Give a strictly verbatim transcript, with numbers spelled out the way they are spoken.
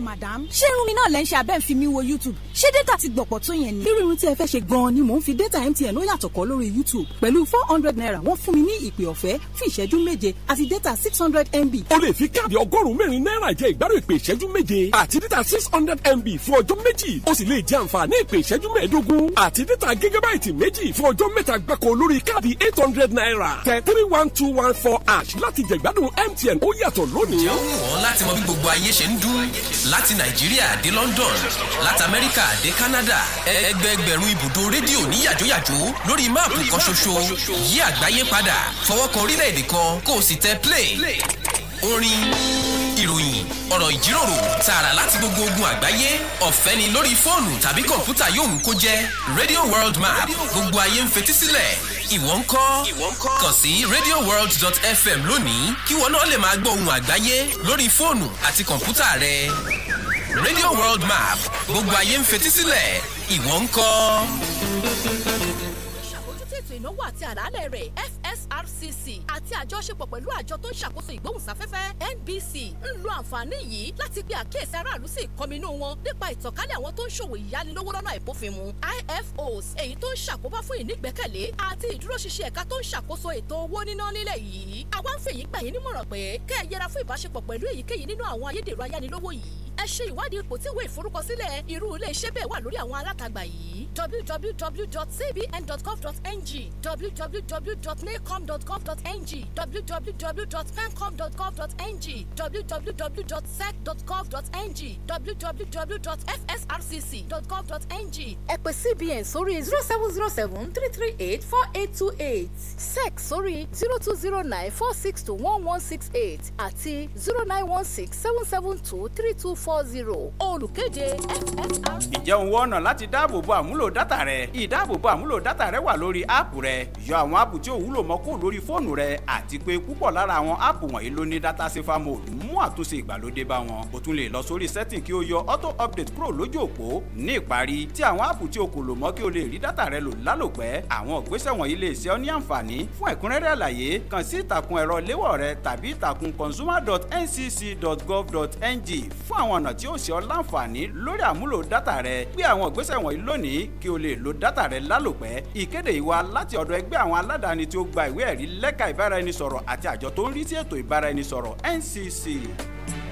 madam ṣé irun mi náà lẹ́ ń ṣe abẹ́ ń fi mi wo YouTube ṣé data ti gbọ̀pọ̀ tó yẹn ni. irú irun tí ẹ fẹ́ ṣe gan-an ni mò ń fi data M T N ó yàtọ̀ kọ́ lórí YouTube pẹ̀lú four hundred naira wọ́n fún mi ní ìpè ọ̀fẹ́ fún ìṣẹ́jú méje àti data six hundred M B. o lè fi káàdì ọgọ́rùn-ún mẹ́rin náírà jẹ ìgbádùn ìpè ìṣẹ́jú méje àti data six hundred M B fún ọjọ́ méjì o sì lè jẹ àǹfààní ìpè ìṣẹ́jú mẹ́ẹ̀ẹ́dógún àti data gígábáìtì méjì fún ọjọ́ mẹ́ta gbáko lórí káàdì eight hundred naira tẹ three one two one four ash láti jẹ ìgbádùn M T N ó yàtọ̀ lónìí. jẹ́ òun wọ́n láti mọ bí gbogbo ayé ṣe ń dún láti nàìjíríà dé London láti amẹ́ríkà dé Canada ẹgbẹẹgbẹ̀rún ibùdó rédíò ní yàjóyàjó lórí máàpù kan ṣoṣo yí àgbáyé padà fọwọ́ kan orílẹ̀-èdè kan kó o sì tẹ play. orin ìròyìn ọ̀rọ̀ ìjíròrò tààrà láti gbogbo ogun àgbáyé ọ̀fẹ́ ni lórí fóònù tàbí kọ̀ǹpútà yóò wù kó jẹ́ Radio World Map gbogbo ayé ń fetí sílẹ̀ ìwọ ń kọ́ kàn sí radio world dot f m lónìí kí wọn náà lè máa gbọ́ ohun àgbáyé lórí fóònù àti kọ̀ǹpútà rẹ. Radio World Map gbogbo ayé ń fetí sílẹ̀ ìwọ ń kọ́. ètò ìnáwó àti àlàálẹ̀ rẹ̀ F S R C C àti àjọṣepọ̀ pẹ̀lú àjọ tó ń ṣàkóso ìgbóhùnsáfẹ́fẹ́ N B C ń lo àǹfààní yìí láti pe àkíyèsí aráàlú sí ìkọminú wọn nípa ìtànkálẹ̀ àwọn tó ń ṣòwò ìyánilówó lọ́nà àìbófinmu I F Os èyí tó ń ṣàkóbá fún ìnígbẹ́kẹ̀lé àti ìdúróṣinṣin ẹ̀ka tó ń ṣàkóso ètò owó níná nílẹ̀ yìí. àwa ń fèyí gbà yín nímọ̀ràn pé kẹ́ ẹ yẹra fún ìbáṣepọ̀ pẹ̀lú èyíkéyìí nínú àwọn ayédèrú ayánilówó yìí. ẹ ṣe ìwádìí ipò tí ìwé ìforúkọsílẹ̀ irú ilé iṣẹ́ bẹ́ẹ̀ wà lórí àwọn alátagbà yìí w w w dot c b n dot gov dot n g w w w dot nacom dot gov dot n g w w w dot pencom dot gov dot n g w w w dot sec dot gov dot n g w w w dot f s r c c dot gov dot n g. ẹ pè C B N sórí zero seven zero seven three three eight four eight two eight sec sórí zero two zero nine four six two one one six eight àti zero nine one six seven seven two three two four zero. olùkéde F S R C. ǹjẹ́ òun wọ́n ọ̀nà láti dáàbòbo àmúlò dátà rẹ? ìdáàbòbo àmúlò dátà rẹ wà lórí áàpù rẹ. yọ àwọn áàpù tí ò wúlò mọ́ kó lórí fóònù rẹ àti pé púpọ̀ lára àwọn áàpù wọ̀nyí ló ní data safer mode mú àtúnṣe ìgbàlódé bá wọn. o tún lè lọ sórí setting kí o yọ auto update kúrò lójú òpó. ní ìparí tí àwọn áàpù tí o kò lò mọ́ kí o lè rí dátà rẹ lò lálòpẹ́. àwọn ìgbésẹ̀ wọ̀nyí lè ṣe ọ́ ní àǹfààní. fún ẹ̀kúnrẹ́rẹ́ àlàyé kàn sí ìtàkùn ẹ̀rọ léwọ̀ rẹ tàbí ìtàkùn consumer dot n c c dot gov dot n g fún àwọn ọ̀nà tí ó ṣe ọ́ láǹfààní lórí àmúlò dátà rẹ. gbé àwọn ìgbésẹ̀ wọ̀nyí lónìí kí o lè lo dátà rẹ lálòpẹ́. ìkéde yìí wá láti ọ̀dọ̀ ẹgbẹ́ àwọn aládàáni tí ó gba ìwé ẹ̀rí lẹ́ka ìbáraẹnisọ̀rọ̀ àti àjọ tó ń rí sí ètò ìbáraẹnisọ̀rọ̀ N C C.